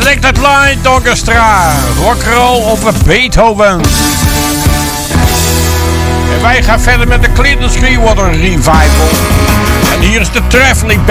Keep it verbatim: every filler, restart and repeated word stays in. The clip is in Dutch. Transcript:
Selected Light Orchestra. Rock'n'roll over Beethoven. En wij gaan verder met de Creedence Clearwater Revival. En hier is de Traveling Band.